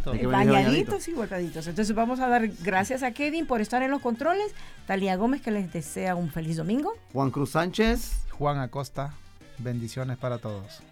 bañaditos. Bañaditos y golpeaditos. Entonces vamos a dar gracias a Kevin por estar en los controles. Talía Gómez, que les desea un feliz domingo. Juan Cruz Sánchez. Juan Acosta, bendiciones para todos.